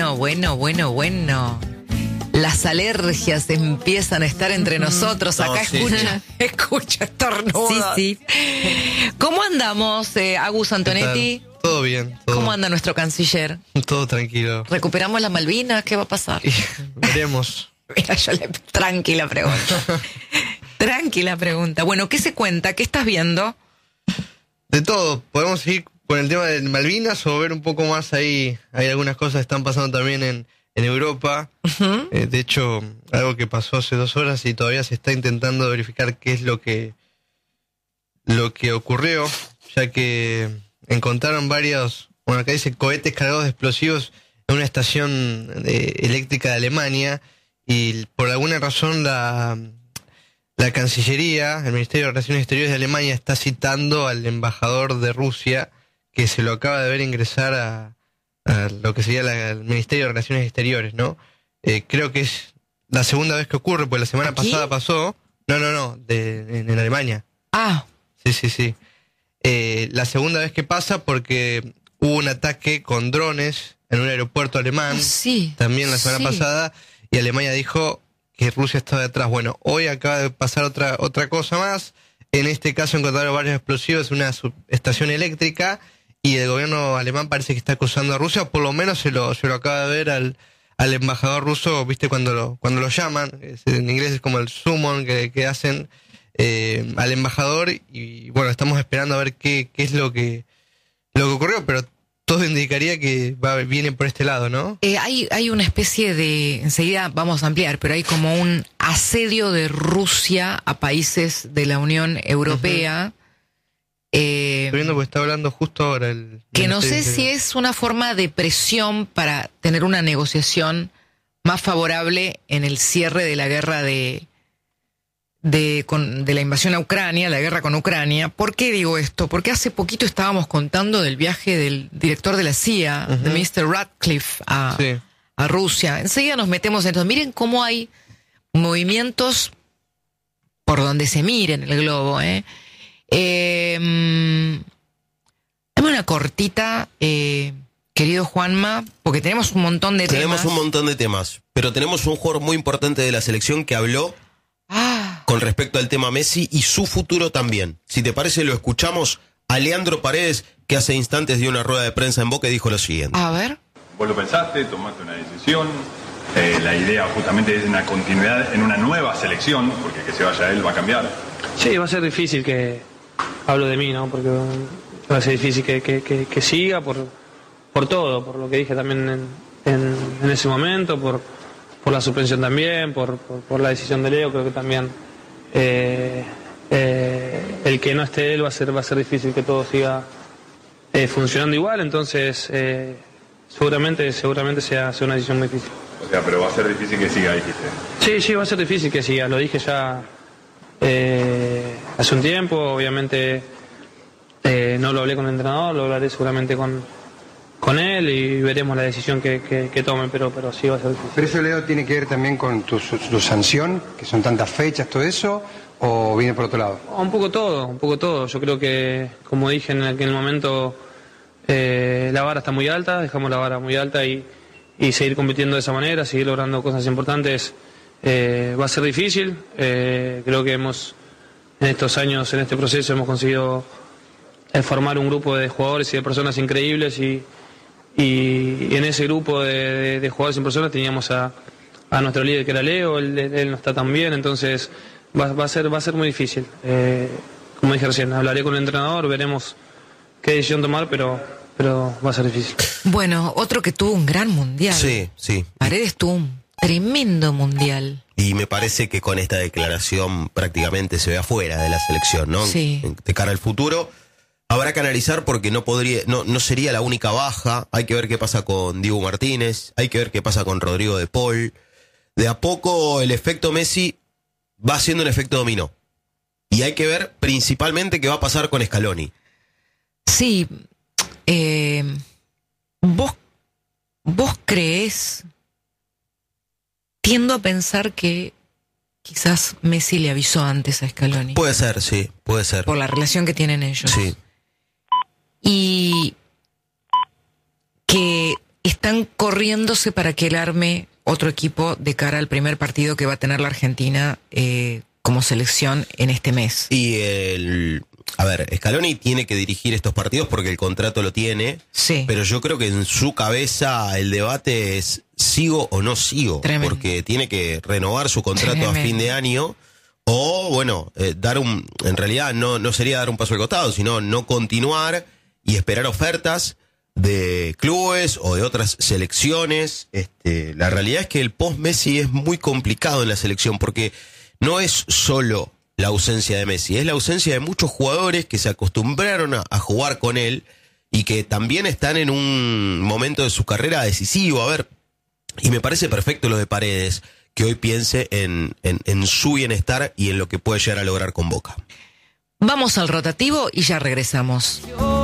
Bueno. Las alergias empiezan a estar entre nosotros. Acá escucha estornudos. Sí. ¿Cómo andamos, Agus Antonetti? Todo bien. ¿Cómo anda nuestro canciller? Todo tranquilo. ¿Recuperamos las Malvinas? ¿Qué va a pasar? Veremos. Mira, tranquila pregunta. Bueno, ¿qué se cuenta? ¿Qué estás viendo? De todo. Podemos seguir con el tema de Malvinas o ver un poco más ahí. Hay algunas cosas que están pasando también en Europa. Uh-huh. De hecho, algo que pasó hace 2 horas y todavía se está intentando verificar qué es lo que ocurrió, ya que encontraron varios, acá dice cohetes cargados de explosivos en una estación eléctrica de Alemania, y por alguna razón la Cancillería, el Ministerio de Relaciones Exteriores de Alemania, está citando al embajador de Rusia, que se lo acaba de ver ingresar a lo que sería el Ministerio de Relaciones Exteriores, ¿no? Creo que es la segunda vez que ocurre, pues la semana pasada pasó. No, en Alemania. Ah. Sí. La segunda vez que pasa porque hubo un ataque con drones en un aeropuerto alemán. También la semana pasada, y Alemania dijo que Rusia estaba detrás. Bueno, hoy acaba de pasar otra cosa más. En este caso encontraron varios explosivos en una subestación eléctrica, y el gobierno alemán parece que está acusando a Rusia, por lo menos se lo acaba de ver al embajador ruso, viste, cuando lo llaman, en inglés es como el summon que hacen al embajador, y bueno, estamos esperando a ver qué es lo que ocurrió, pero todo indicaría que viene por este lado, ¿no? Hay una especie de, enseguida vamos a ampliar, pero hay como un asedio de Rusia a países de la Unión Europea. Uh-huh. Estoy viendo porque está hablando justo ahora que no sé si es una forma de presión para tener una negociación más favorable en el cierre de la guerra de la invasión a Ucrania, la guerra con Ucrania. ¿Por qué digo esto? Porque hace poquito estábamos contando del viaje del director de la CIA, uh-huh, de Mr. Ratcliffe, a Rusia. Enseguida nos metemos en esto. Miren cómo hay movimientos por donde se mire en el globo, Dame una cortita, querido Juanma, porque tenemos un montón de temas. Tenemos un montón de temas, pero tenemos un jugador muy importante de la selección que habló con respecto al tema Messi y su futuro también. Si te parece, lo escuchamos a Leandro Paredes, que hace instantes dio una rueda de prensa en Boca y dijo lo siguiente. A ver. Vos lo pensaste, tomaste una decisión. La idea justamente es una continuidad en una nueva selección, porque que se vaya él va a cambiar. Sí, va a ser difícil hablo de mí, ¿no? Porque va a ser difícil que siga por todo, por lo que dije también en ese momento, por la suspensión también, por la decisión de Leo. Creo que también el que no esté él va a ser difícil que todo siga funcionando igual. Entonces seguramente sea una decisión muy difícil. O sea, pero va a ser difícil que siga, dijiste. Sí, va a ser difícil que siga, lo dije ya hace un tiempo. Obviamente no lo hablé con el entrenador, lo hablaré seguramente con él y veremos la decisión que tome, pero sí va a ser difícil. ¿Pero eso, Leo, tiene que ver también con tu sanción, que son tantas fechas, todo eso, o viene por otro lado? Un poco todo. Yo creo que, como dije en aquel momento, la vara está muy alta, dejamos la vara muy alta y seguir compitiendo de esa manera, seguir logrando cosas importantes va a ser difícil. Creo que en estos años, en este proceso, hemos conseguido formar un grupo de jugadores y de personas increíbles y en ese grupo de jugadores y personas teníamos a nuestro líder, que era Leo. Él no está tan bien, entonces va a ser muy difícil. Como dije recién, hablaré con el entrenador, veremos qué decisión tomar, pero va a ser difícil. Bueno, otro que tuvo un gran mundial. Sí. Paredes tuvo un tremendo mundial. Y me parece que con esta declaración prácticamente se ve afuera de la selección, ¿no? Sí. De cara al futuro. Habrá que analizar porque no sería la única baja. Hay que ver qué pasa con Diego Martínez, hay que ver qué pasa con Rodrigo de Paul. De a poco el efecto Messi va siendo un efecto dominó. Y hay que ver principalmente qué va a pasar con Scaloni. Sí. ¿Vos creés? Tiendo a pensar que quizás Messi le avisó antes a Scaloni. Puede ser, sí, puede ser. Por la relación que tienen ellos. Sí. Y que están corriéndose para que él arme otro equipo de cara al primer partido que va a tener la Argentina como selección en este mes. Y Scaloni tiene que dirigir estos partidos porque el contrato lo tiene. Sí. Pero yo creo que en su cabeza el debate es sigo o no sigo. Tremendo. Porque tiene que renovar su contrato Tremendo. A fin de año. O, bueno, en realidad no sería dar un paso al costado, sino no continuar y esperar ofertas de clubes o de otras selecciones. La realidad es que el post-Messi es muy complicado en la selección porque no es solo la ausencia de Messi, es la ausencia de muchos jugadores que se acostumbraron a jugar con él y que también están en un momento de su carrera decisivo. Y me parece perfecto lo de Paredes, que hoy piense en su bienestar y en lo que puede llegar a lograr con Boca. Vamos al rotativo y ya regresamos.